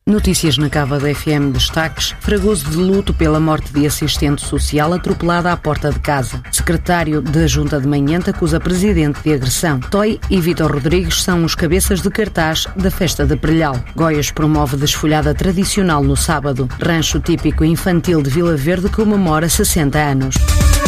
Notícias na Cava da FM. Destaques: Fragoso de luto pela morte de assistente social atropelada à porta de casa. Secretário da Junta de Manhente acusa presidente de agressão. Toy e Vítor Rodrigues são os cabeças de cartaz da festa de Prelhal. Goiás promove desfolhada tradicional no sábado. Rancho típico infantil de Vila Verde comemora 60 anos.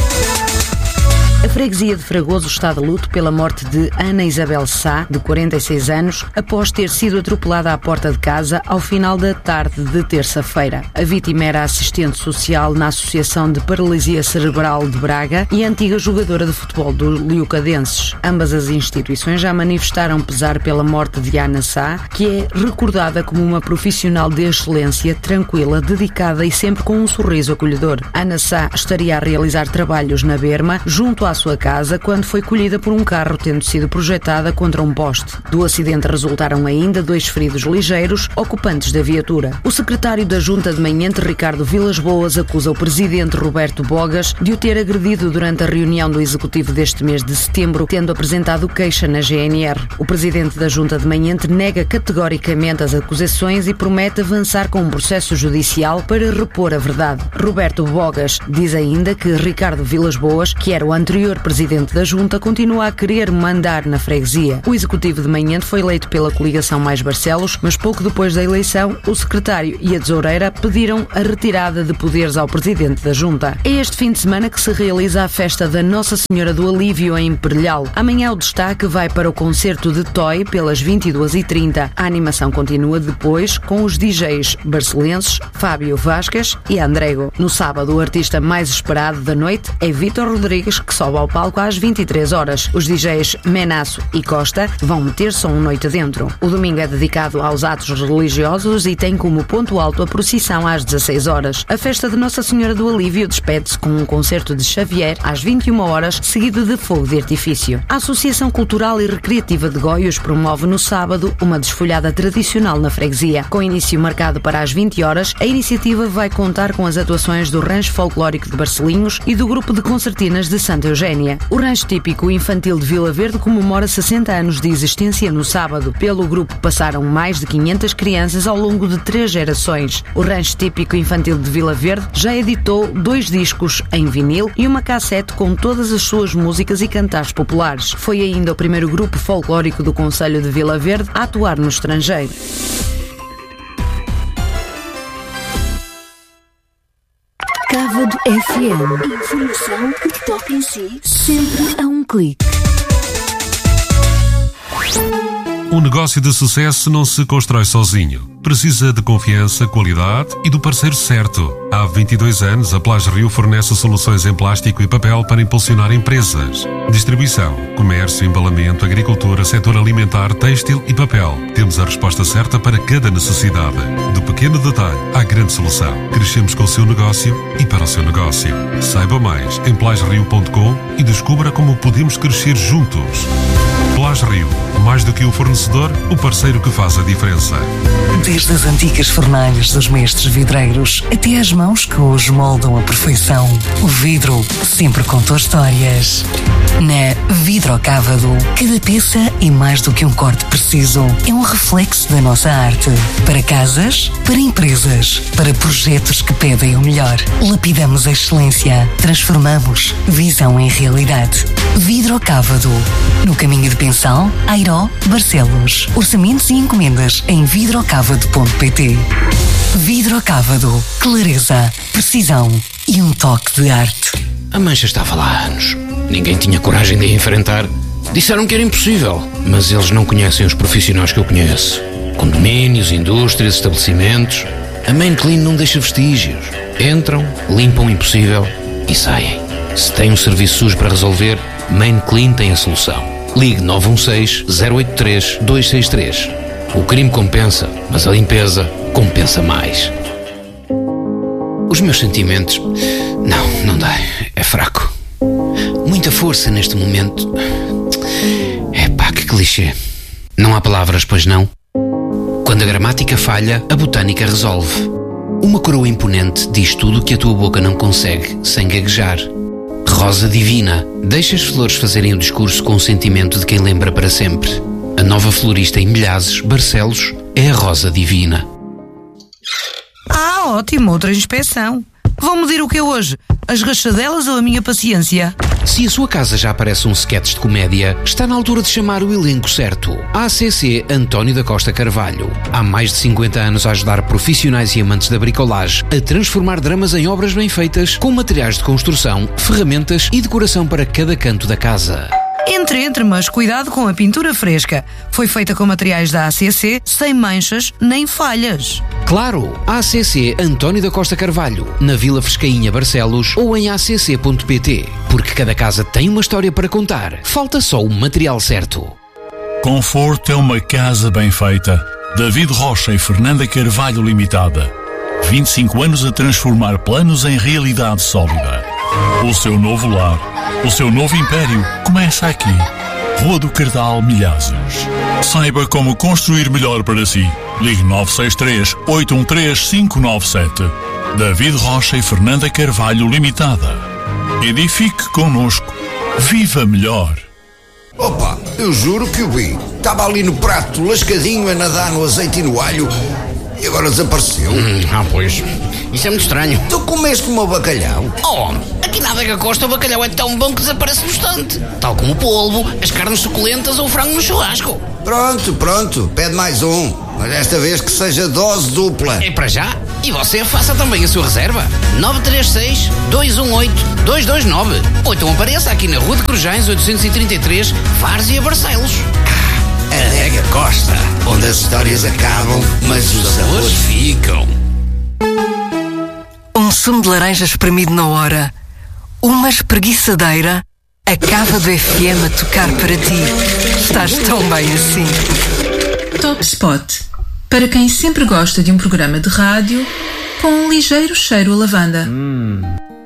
A freguesia de Fragoso está de luto pela morte de Ana Isabel Sá, de 46 anos, após ter sido atropelada à porta de casa ao final da tarde de terça-feira. A vítima era assistente social na Associação de Paralisia Cerebral de Braga e antiga jogadora de futebol do Leucadenses. Ambas as instituições já manifestaram pesar pela morte de Ana Sá, que é recordada como uma profissional de excelência, tranquila, dedicada e sempre com um sorriso acolhedor. Ana Sá estaria a realizar trabalhos na berma, junto à sua casa, quando foi colhida por um carro tendo sido projetada contra um poste. Do acidente resultaram ainda 2 feridos ligeiros, ocupantes da viatura. O secretário da Junta de Manhente, Ricardo Vilas Boas, acusa o presidente Roberto Bogas de o ter agredido durante a reunião do Executivo deste mês de setembro, tendo apresentado queixa na GNR. O presidente da Junta de Manhente nega categoricamente as acusações e promete avançar com um processo judicial para repor a verdade. Roberto Bogas diz ainda que Ricardo Vilas Boas, que era o anterior presidente da Junta, continua a querer mandar na freguesia. O executivo de Manhente foi eleito pela coligação Mais Barcelos, mas pouco depois da eleição, o secretário e a tesoureira pediram a retirada de poderes ao presidente da Junta. É este fim de semana que se realiza a festa da Nossa Senhora do Alívio em Prelhal. Amanhã o destaque vai para o concerto de Toy pelas 22h30. A animação continua depois com os DJs barcelenses Fábio Vasquez e Andrego. No sábado, o artista mais esperado da noite é Vítor Rodrigues, que sobe ao palco às 23 horas. Os DJs Menaço e Costa vão meter som noite dentro. O domingo é dedicado aos atos religiosos e tem como ponto alto a procissão às 16 horas. A festa de Nossa Senhora do Alívio despede-se com um concerto de Xavier às 21 horas, seguido de fogo de artifício. A Associação Cultural e Recreativa de Goiás promove no sábado uma desfolhada tradicional na freguesia. Com início marcado para as 20 horas, a iniciativa vai contar com as atuações do Rancho Folclórico de Barcelinhos e do Grupo de Concertinas de Santa Eugénia. O Rancho Típico Infantil de Vila Verde comemora 60 anos de existência no sábado. Pelo grupo passaram mais de 500 crianças ao longo de 3 gerações. O Rancho Típico Infantil de Vila Verde já editou 2 discos em vinil e uma cassete com todas as suas músicas e cantares populares. Foi ainda o primeiro grupo folclórico do concelho de Vila Verde a atuar no estrangeiro. Cávado FM. Informação que toca em si, sempre a um clique. Um negócio de sucesso não se constrói sozinho. Precisa de confiança, qualidade e do parceiro certo. Há 22 anos, a Plage Rio fornece soluções em plástico e papel para impulsionar empresas. Distribuição, comércio, embalamento, agricultura, setor alimentar, têxtil e papel. Temos a resposta certa para cada necessidade. Do pequeno detalhe à grande solução. Crescemos com o seu negócio e para o seu negócio. Saiba mais em plagerio.com e descubra como podemos crescer juntos. Plage Rio, mais do que um fornecedor, o parceiro que faz a diferença. Desde as antigas fornalhas dos mestres vidreiros até às mãos que hoje moldam a perfeição, o vidro sempre contou histórias. Na Vidrocávado, cada peça é mais do que um corte preciso. É um reflexo da nossa arte. Para casas, para empresas, para projetos que pedem o melhor. Lapidamos a excelência. Transformamos visão em realidade. Vidrocávado. No caminho de Pensão, Airó, Barcelos. Orçamentos e encomendas em vidrocávado.pt. Vidrocávado. Clareza, precisão e um toque de arte. A mancha estava lá há anos. Ninguém tinha coragem de a enfrentar. Disseram que era impossível, mas eles não conhecem os profissionais que eu conheço. Condomínios, indústrias, estabelecimentos. A Main Clean não deixa vestígios. Entram, limpam o impossível e saem. Se tem um serviço sujo para resolver, Main Clean tem a solução. Ligue 916-083-263. O crime compensa, mas a limpeza compensa mais. Os meus sentimentos... Não dá. É fraco. Muita força neste momento. Epá, que clichê. Não há palavras, pois não? Quando a gramática falha, a botânica resolve. Uma coroa imponente diz tudo o que a tua boca não consegue sem gaguejar. Rosa divina. Deixa as flores fazerem o discurso com o sentimento de quem lembra para sempre. A nova florista em Milhazes, Barcelos, é a Rosa Divina. Ótimo, outra inspeção. Vão medir o que é hoje? As rachadelas ou a minha paciência? Se a sua casa já parece um sketch de comédia, está na altura de chamar o elenco certo. ACC António da Costa Carvalho. Há mais de 50 anos a ajudar profissionais e amantes da bricolagem a transformar dramas em obras bem feitas, com materiais de construção, ferramentas e decoração para cada canto da casa. Entre, mas cuidado com a pintura fresca. Foi feita com materiais da ACC, sem manchas nem falhas. Claro, ACC António da Costa Carvalho, na Vila Frescainha, Barcelos, ou em acc.pt. Porque cada casa tem uma história para contar. Falta só o material certo. Conforto é uma casa bem feita. David Rocha e Fernanda Carvalho Limitada. 25 anos a transformar planos em realidade sólida. O seu novo lar, o seu novo império começa aqui. Rua do Cardal, Milhazes. Saiba como construir melhor para si. Ligue 963-813-597. David Rocha e Fernanda Carvalho Limitada. Edifique connosco. Viva melhor. Opa, eu juro que o vi. Estava ali no prato, lascadinho, a nadar no azeite e no alho. E agora desapareceu. Pois. Isso é muito estranho. Tu comeste o meu bacalhau? Aqui na Adega Costa o bacalhau é tão bom que desaparece no instante. Tal como o polvo, as carnes suculentas ou o frango no churrasco. Pronto. Pede mais um. Mas desta vez que seja dose dupla. É para já. E você faça também a sua reserva. 936-218-229. Ou então apareça aqui na Rua de Corujães 833, Várzea, Barcelos. Adega Costa, onde as histórias acabam, mas os sabores ficam. Um sumo de laranja espremido na hora. Uma espreguiçadeira. A Cava do FM a tocar para ti. Estás tão bem assim. Top Spot. Para quem sempre gosta de um programa de rádio com um ligeiro cheiro a lavanda.